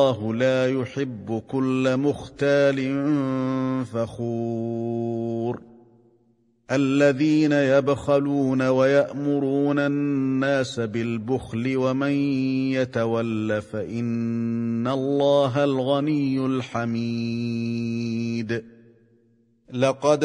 الله لا يحب كل مختال فخور الذين يبخلون ويأمرون الناس بالبخل ومن يتول فإن الله الغني الحميد. لقد